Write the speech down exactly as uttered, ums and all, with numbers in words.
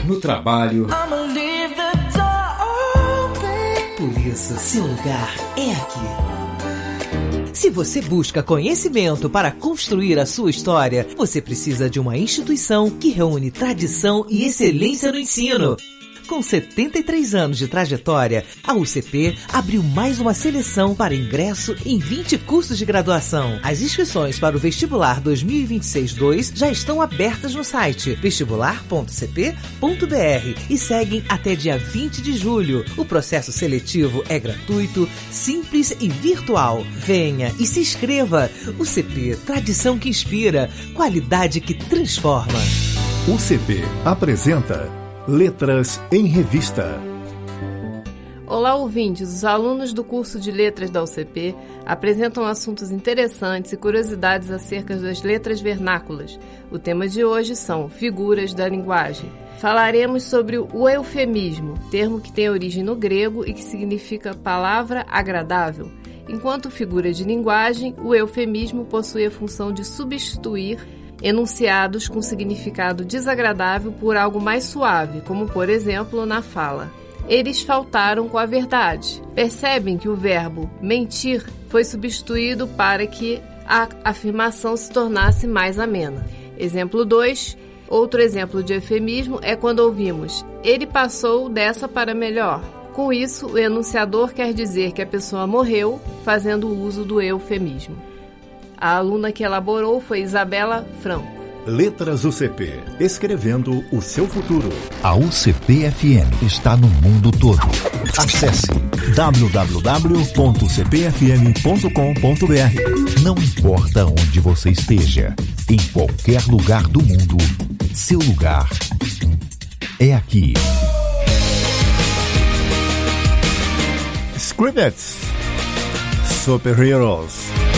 no trabalho. Por isso, seu lugar é aqui. Se você busca conhecimento para construir a sua história, você precisa de uma instituição que reúne tradição e excelência no ensino. Com setenta e três anos de trajetória, a U C P abriu mais uma seleção para ingresso em vinte cursos de graduação. As inscrições para o Vestibular dois mil e vinte e seis dois já estão abertas no site vestibular ponto c p ponto b r e seguem até dia vinte de julho. O processo seletivo é gratuito, simples e virtual. Venha e se inscreva. U C P, tradição que inspira, qualidade que transforma. U C P apresenta Letras em Revista. Olá, ouvintes! Os alunos do curso de Letras da U C P apresentam assuntos interessantes e curiosidades acerca das letras vernáculas. O tema de hoje são figuras da linguagem. Falaremos sobre o eufemismo, termo que tem origem no grego e que significa palavra agradável. Enquanto figura de linguagem, o eufemismo possui a função de substituir enunciados com significado desagradável por algo mais suave, como por exemplo na fala. Eles faltaram com a verdade. Percebem que o verbo mentir foi substituído para que a afirmação se tornasse mais amena. Exemplo dois. Outro exemplo de eufemismo é quando ouvimos ele passou dessa para melhor. Com isso, o enunciador quer dizer que a pessoa morreu, fazendo uso do eufemismo. A aluna que elaborou foi Isabela Franco. Letras U C P, escrevendo o seu futuro. A U C P F M está no mundo todo. Acesse w w w ponto c p f m ponto com ponto b r. Não importa onde você esteja, em qualquer lugar do mundo, seu lugar é aqui. Scripts, Superheroes.